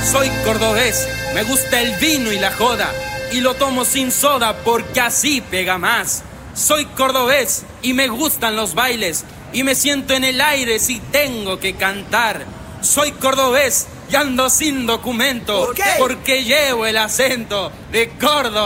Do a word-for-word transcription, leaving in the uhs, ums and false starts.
Soy cordobés, me gusta el vino y la joda, y lo tomo sin soda porque así pega más. Soy cordobés y me gustan los bailes, y me siento en el aire si tengo que cantar. Soy cordobés y ando sin documento, ¿Por qué? porque llevo el acento de Córdoba.